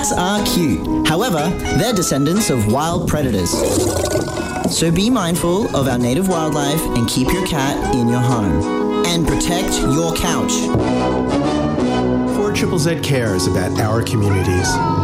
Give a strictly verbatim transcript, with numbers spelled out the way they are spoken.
Cats are cute. However, they're descendants of wild predators. So be mindful of our native wildlife and keep your cat in your home. And protect your couch. four Z Z Z cares about our communities.